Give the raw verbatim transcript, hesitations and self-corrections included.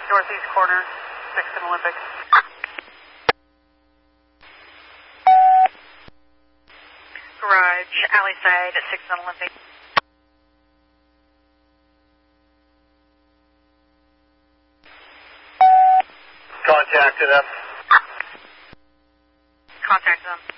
Northeast corner, sixth and Olympic. Garage, alley side, sixth and Olympic. Contacted them. Contact them.